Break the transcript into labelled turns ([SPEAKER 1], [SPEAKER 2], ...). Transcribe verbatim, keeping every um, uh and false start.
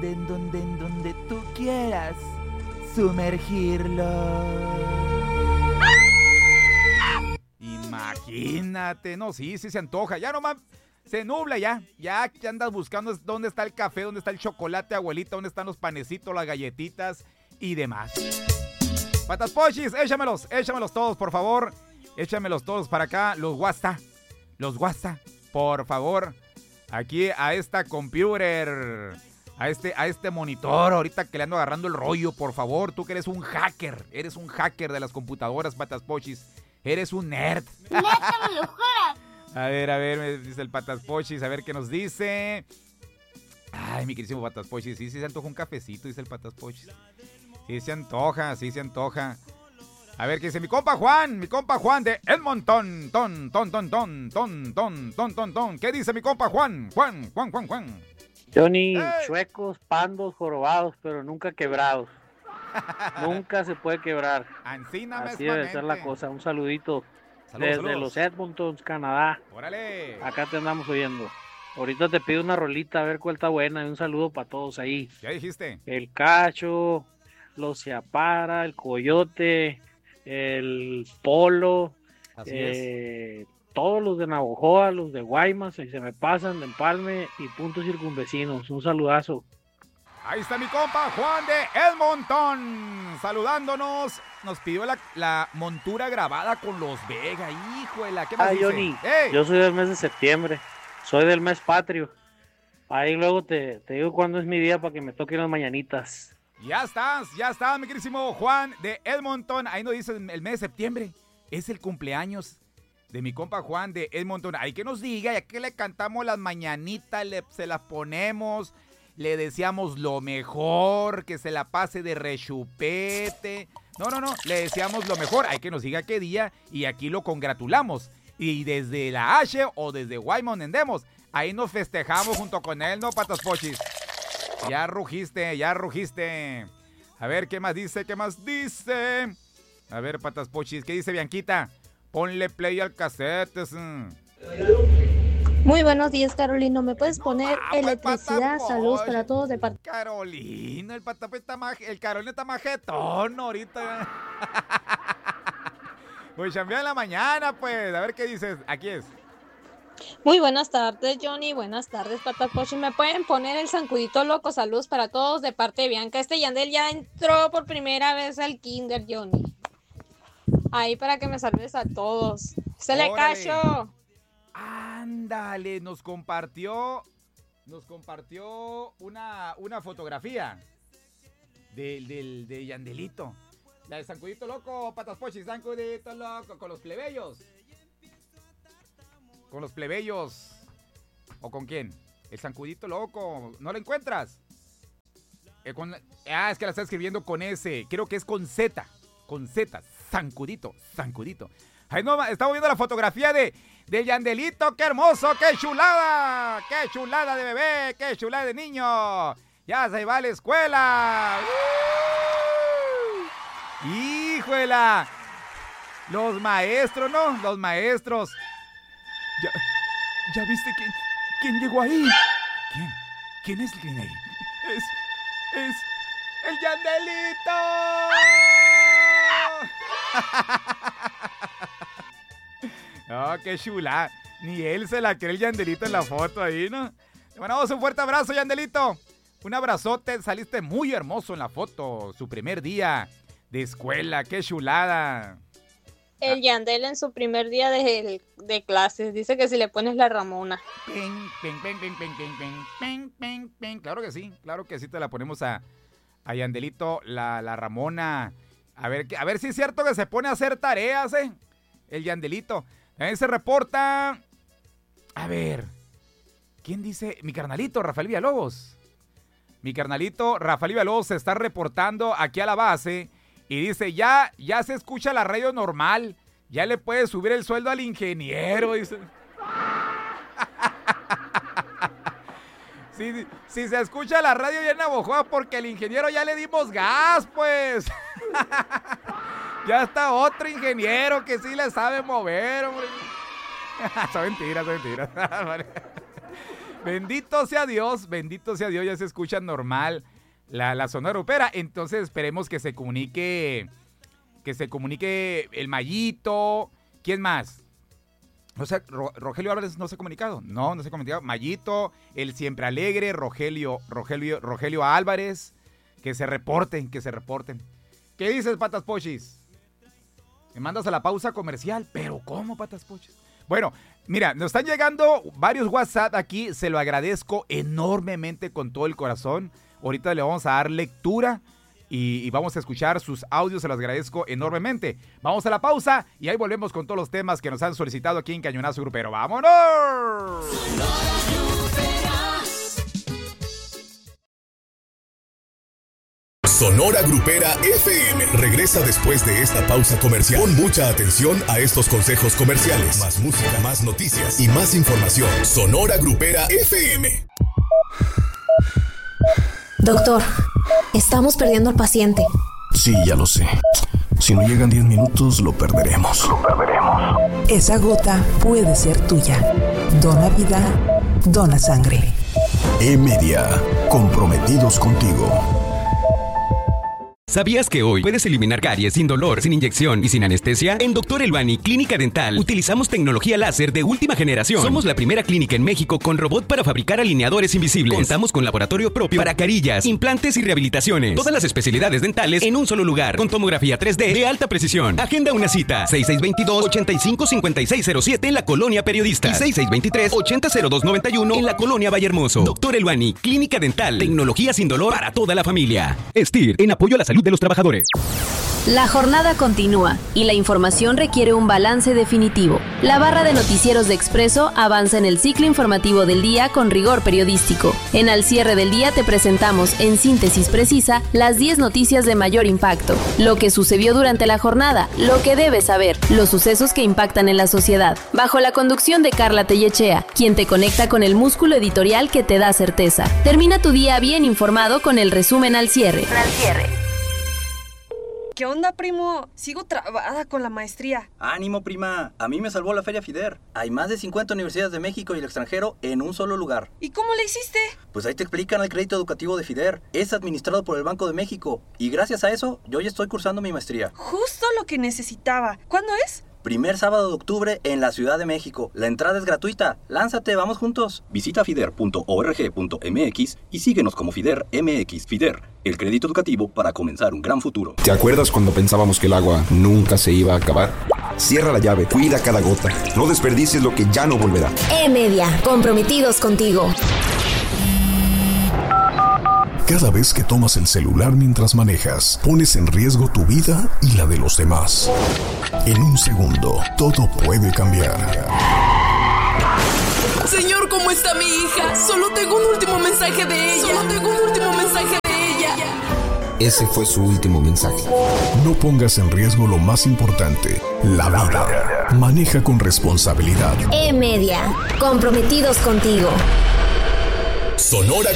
[SPEAKER 1] En donde, en donde tú quieras sumergirlo. Imagínate, no, sí, sí se antoja. Ya nomás se nubla ya. Ya que andas buscando dónde está el café, dónde está el chocolate, abuelita, dónde están los panecitos, las galletitas y demás. Patas Pochis, échamelos, échamelos todos, por favor. Échamelos todos para acá, los WhatsApp. Los WhatsApp, por favor. Aquí a esta computer, a este, a este monitor, ahorita que le ando agarrando el rollo, por favor. Tú que eres un hacker, eres un hacker de las computadoras, Patas Pochis. Eres un nerd.
[SPEAKER 2] Neta, me lo juras.
[SPEAKER 1] A ver, a ver, me dice el Patas Pochis, a ver qué nos dice. Ay, mi querísimo Patas Pochis, sí, sí se antoja un cafecito, dice el Patas Pochis. Sí se antoja, sí se antoja. A ver, ¿qué dice mi compa Juan? Mi compa Juan de Edmonton. Ton, ton, ton, ton, ton, ton, ton, ton, ton. ¿Qué dice mi compa Juan? Juan, Juan, Juan, Juan.
[SPEAKER 3] Johnny,
[SPEAKER 1] ¡Ey!
[SPEAKER 3] chuecos, pandos, jorobados, pero nunca quebrados. Nunca se puede quebrar.
[SPEAKER 1] Ancina
[SPEAKER 3] Así debe ser la cosa. Un saludito desde
[SPEAKER 1] saludos.
[SPEAKER 3] los Edmontons, Canadá.
[SPEAKER 1] Órale.
[SPEAKER 3] Acá te andamos oyendo. Ahorita te pido una rolita a ver cuál está buena. Y un saludo para todos ahí.
[SPEAKER 1] ¿Ya dijiste?
[SPEAKER 3] El Cacho, los Ciapara, el Coyote, el Polo,
[SPEAKER 1] Así es.
[SPEAKER 3] eh, todos los de Navojoa, los de Guaymas, y se me pasan de Empalme y puntos circunvecinos. Un saludazo.
[SPEAKER 1] Ahí está mi compa Juan de Edmonton saludándonos. Nos pidió la, la montura grabada con los Vega. Híjole, ¿qué más
[SPEAKER 3] Ah,
[SPEAKER 1] dice?
[SPEAKER 3] Johnny,
[SPEAKER 1] ¡Ey!
[SPEAKER 3] yo soy del mes de septiembre, soy del mes patrio. Ahí luego te, te digo cuándo es mi día para que me toquen las mañanitas.
[SPEAKER 1] Ya estás, ya está, mi queridísimo Juan de Edmonton. Ahí nos dice el mes de septiembre. Es el cumpleaños de mi compa Juan de Edmonton. Ahí que nos diga, ya que le cantamos las mañanitas, le, se las ponemos, le deseamos lo mejor, que se la pase de rechupete. No, no, no, le deseamos lo mejor. Hay que nos diga qué día y aquí lo congratulamos. Y desde la H o desde Guaymas andemos, ahí nos festejamos junto con él, ¿no, Patas Pochis? Ya rugiste, ya rugiste. A ver, ¿qué más dice? ¿Qué más dice? A ver, Patas Pochis, ¿qué dice Bianquita? Ponle play al cassette.
[SPEAKER 4] Muy buenos días, Carolino. ¿Me puedes poner
[SPEAKER 1] Ah, pues,
[SPEAKER 4] electricidad?
[SPEAKER 1] Pata
[SPEAKER 4] Saludos
[SPEAKER 1] Poch.
[SPEAKER 4] para todos de parte.
[SPEAKER 1] Carolina, el Pata está más, el Carolina está majetón ahorita. Pues chambea en la mañana, pues. A ver qué dices. Aquí es.
[SPEAKER 4] Muy buenas tardes, Johnny. Buenas tardes, Patas Pochis. ¿Me pueden poner el zancudito loco? Saludos para todos de parte de Bianca. Este Yandel ya entró por primera vez al kinder, Johnny. Ahí para que me saludes a todos. ¡Se le
[SPEAKER 1] Órale.
[SPEAKER 4] cayó!
[SPEAKER 1] Ándale, nos compartió, nos compartió una, una fotografía del, del, de Yandelito. La de Zancudito Loco, Patas Pochis, Zancudito Loco, con los plebeyos. Con los plebeyos. ¿O con quién? El Zancudito Loco. ¿No lo encuentras? Eh, con, ah, es que la está escribiendo con S. Creo que es con Z. Con Z. Zancudito, Zancudito. Ay, no, estamos viendo la fotografía de, de Yandelito. ¡Qué hermoso! ¡Qué chulada! ¡Qué chulada de bebé! ¡Qué chulada de niño! ¡Ya se va a la escuela! ¡Uh! ¡Híjuela! Los maestros, ¿no? Los maestros. ¿Ya, ya viste quién, quién llegó ahí? ¿Quién? ¿Quién es el que viene ahí? Es... es... ¡el Yandelito! Oh, qué chula. Ni él se la cree el Yandelito en la foto ahí, ¿no? Le mandamos un fuerte abrazo, Yandelito. Un abrazote, saliste muy hermoso en la foto. Su primer día de escuela, qué chulada.
[SPEAKER 4] El Yandel en su primer día de, de clases. Dice que si le pones la Ramona.
[SPEAKER 1] Ping, ping, ping, ping, ping, ping, ping, ping, ping, ping. Claro que sí, claro que sí te la ponemos a, a Yandelito, la, la Ramona. A ver, a ver si es cierto que se pone a hacer tareas, ¿eh? El Yandelito. También se reporta... A ver... ¿Quién dice? Mi carnalito, Rafael Villalobos. Mi carnalito, Rafael Villalobos se está reportando aquí a la base y dice, ya, ya se escucha la radio normal. Ya le puede subir el sueldo al ingeniero, dice. Si, si se escucha la radio ya en Navojoa porque el ingeniero ya le dimos gas, pues. Ya está otro ingeniero que sí le sabe mover, hombre. Son mentiras, son mentiras. Bendito sea Dios, bendito sea Dios, ya se escucha normal la, la zona grupera. Entonces esperemos que se comunique, que se comunique el Mayito. ¿Quién más? O sea, Ro, Rogelio Álvarez no se ha comunicado. No, no se ha comunicado. Mayito, el Siempre Alegre, Rogelio, Rogelio, Rogelio Álvarez. Que se reporten, que se reporten. ¿Qué dices, Patas Pochis? Me mandas a la pausa comercial. ¿Pero cómo, Patas Pochis? Bueno, mira, nos están llegando varios WhatsApp aquí. Se lo agradezco enormemente con todo el corazón. Ahorita le vamos a dar lectura y, y vamos a escuchar sus audios. Se los agradezco enormemente. Vamos a la pausa y ahí volvemos con todos los temas que nos han solicitado aquí en Cañonazo Grupero. ¡Vámonos!
[SPEAKER 5] Sonora Grupera F M regresa después de esta pausa comercial. Pon mucha atención a estos consejos comerciales. Más música, más noticias y más información. Sonora Grupera F M.
[SPEAKER 6] Doctor, estamos perdiendo al paciente.
[SPEAKER 7] Sí, ya lo sé. Si no llegan diez minutos, lo perderemos. Lo perderemos.
[SPEAKER 8] Esa gota puede ser tuya. Dona vida, dona sangre.
[SPEAKER 7] E-Media, comprometidos contigo.
[SPEAKER 9] ¿Sabías que hoy puedes eliminar caries sin dolor, sin inyección y sin anestesia? En Doctor Elbani Clínica Dental utilizamos tecnología láser de última generación. Somos la primera clínica en México con robot para fabricar alineadores invisibles. Contamos con laboratorio propio para carillas, implantes y rehabilitaciones. Todas las especialidades dentales en un solo lugar, con tomografía tres D de alta precisión. Agenda una cita seis seis dos dos, ocho cinco cinco seis cero siete en la Colonia Periodista y seis seis dos tres, ocho cero cero dos nueve uno en la Colonia Vallehermoso. Doctor Elbani Clínica Dental, tecnología sin dolor para toda la familia. Estir, en apoyo a la salud de los trabajadores.
[SPEAKER 10] La jornada continúa y la información requiere un balance definitivo. La barra de noticieros de Expreso avanza en el ciclo informativo del día con rigor periodístico. En Al Cierre del Día te presentamos, en síntesis precisa, las diez noticias de mayor impacto, lo que sucedió durante la jornada, lo que debes saber, los sucesos que impactan en la sociedad, bajo la conducción de Carla Tellechea, quien te conecta con el músculo editorial que te da certeza. Termina tu día bien informado con el resumen Al Cierre.
[SPEAKER 11] Al Cierre. ¿Qué onda, primo? Sigo trabada con la maestría.
[SPEAKER 12] Ánimo, prima. A mí me salvó la Feria FIDER. Hay más de cincuenta universidades de México y el extranjero en un solo lugar.
[SPEAKER 11] ¿Y cómo le hiciste?
[SPEAKER 12] Pues ahí te explican el crédito educativo de FIDER. Es administrado por el Banco de México. Y gracias a eso, yo ya estoy cursando mi maestría.
[SPEAKER 11] Justo lo que necesitaba. ¿Cuándo es?
[SPEAKER 12] Primer sábado de octubre en la Ciudad de México. La entrada es gratuita. Lánzate, vamos juntos. Visita fider punto org punto m x y síguenos como FIDER M X. FIDER, el crédito educativo para comenzar un gran futuro.
[SPEAKER 7] ¿Te acuerdas cuando pensábamos que el agua nunca se iba a acabar? Cierra la llave, cuida cada gota. No desperdicies lo que ya no volverá.
[SPEAKER 6] E-Media, comprometidos contigo.
[SPEAKER 5] Cada vez que tomas el celular mientras manejas, pones en riesgo tu vida y la de los demás. En un segundo, todo puede cambiar.
[SPEAKER 13] Señor, ¿cómo está mi hija? Solo tengo un último mensaje de ella. Solo tengo un último mensaje de ella.
[SPEAKER 7] Ese fue su último mensaje.
[SPEAKER 5] No pongas en riesgo lo más importante, la vida. Maneja con responsabilidad.
[SPEAKER 6] E-Media, comprometidos contigo.
[SPEAKER 5] Sonora